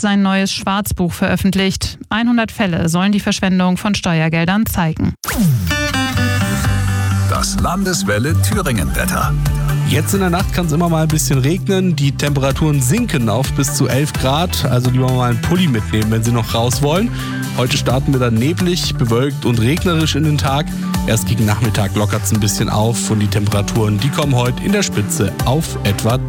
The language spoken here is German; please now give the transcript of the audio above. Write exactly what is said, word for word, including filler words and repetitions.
sein neues Schwarzbuch veröffentlicht. hundert Fälle sollen die Verschwendung von Steuergeldern zeigen. Das Landeswelle Thüringen-Wetter. Jetzt in der Nacht kann es immer mal ein bisschen regnen. Die Temperaturen sinken auf bis zu elf Grad. Also lieber mal einen Pulli mitnehmen, wenn Sie noch raus wollen. Heute starten wir dann neblig, bewölkt und regnerisch in den Tag. Erst gegen Nachmittag lockert es ein bisschen auf und die Temperaturen, die kommen heute in der Spitze auf etwa